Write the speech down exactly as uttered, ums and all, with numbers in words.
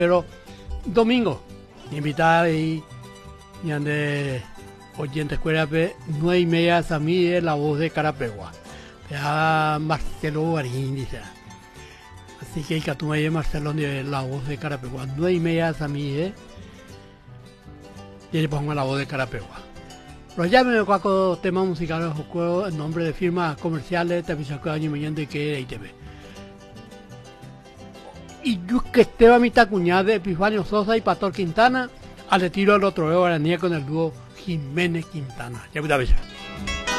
Pero domingo, invitar y de oyentes cuérape, nueve y media a mí es la voz de Carapegua. Ya Marcelo Garín dice. Así que el que tú me dices Marcelo de la voz de Carapegua. Nueve y media a mí es. Y le pongo la voz de Carapegua. Pero ya me cuaco temas musicales juego en nombre de firmas comerciales, te aviso que año millón que era I T V. Y yo que estaba mitad cuñada de Epifanio Sosa y Pastor Quintana, al retiro del otro veo a la niña con el dúo Jiménez Quintana. Ya, muchas veces.